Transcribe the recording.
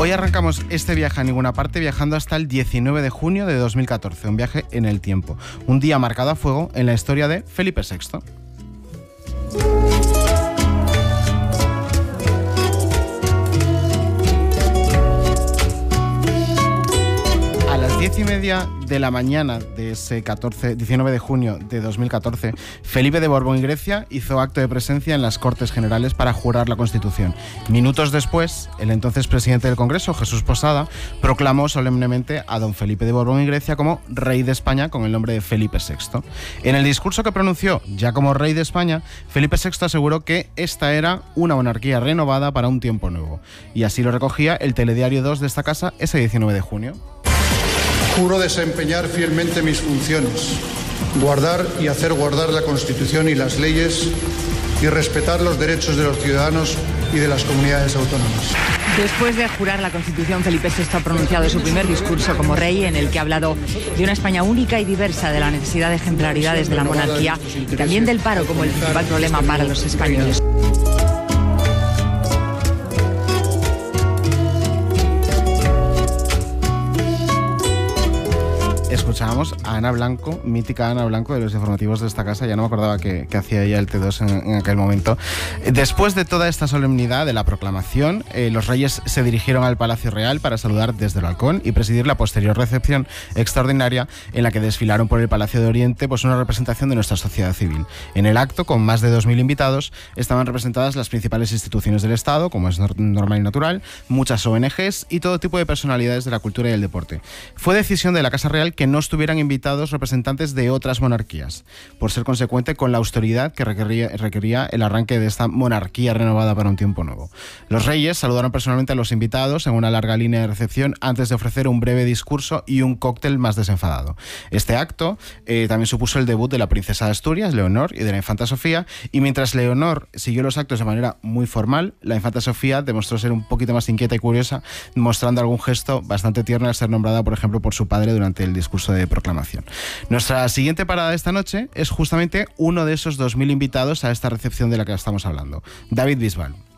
Hoy arrancamos este viaje a ninguna parte viajando hasta el 19 de junio de 2014, un viaje en el tiempo, un día marcado a fuego en la historia de Felipe VI. A las 10:30 de la mañana de ese 19 de junio de 2014, Felipe de Borbón y Grecia hizo acto de presencia en las Cortes Generales para jurar la Constitución. Minutos después, el entonces presidente del Congreso, Jesús Posada, proclamó solemnemente a don Felipe de Borbón y Grecia como rey de España con el nombre de Felipe VI. En el discurso que pronunció ya como rey de España, Felipe VI aseguró que esta era una monarquía renovada para un tiempo nuevo. Y así lo recogía el Telediario 2 de esta casa ese 19 de junio. Juro desempeñar fielmente mis funciones, guardar y hacer guardar la Constitución y las leyes y respetar los derechos de los ciudadanos y de las comunidades autónomas. Después de jurar la Constitución, Felipe VI ha pronunciado su primer discurso como rey, en el que ha hablado de una España única y diversa, de la necesidad de ejemplaridades de la monarquía y también del paro como el principal problema para los españoles. Escuchábamos a Ana Blanco, mítica Ana Blanco de los informativos de esta casa, ya no me acordaba que hacía ella el T2 en aquel momento. Después de toda esta solemnidad de la proclamación, los reyes se dirigieron al Palacio Real para saludar desde el balcón y presidir la posterior recepción extraordinaria en la que desfilaron por el Palacio de Oriente una representación de nuestra sociedad civil. En el acto, con más de 2.000 invitados, estaban representadas las principales instituciones del Estado, como es normal y natural, muchas ONGs y todo tipo de personalidades de la cultura y el deporte. Fue decisión de la Casa Real que no estuvieran invitados representantes de otras monarquías, por ser consecuente con la austeridad que requería el arranque de esta monarquía renovada para un tiempo nuevo. Los reyes saludaron personalmente a los invitados en una larga línea de recepción antes de ofrecer un breve discurso y un cóctel más desenfadado. Este acto también supuso el debut de la princesa de Asturias, Leonor, y de la infanta Sofía, y mientras Leonor siguió los actos de manera muy formal, la infanta Sofía demostró ser un poquito más inquieta y curiosa, mostrando algún gesto bastante tierno al ser nombrada, por ejemplo, por su padre durante el discurso de proclamación. Nuestra siguiente parada de esta noche es justamente uno de esos 2.000 invitados a esta recepción de la que estamos hablando, David Bisbal.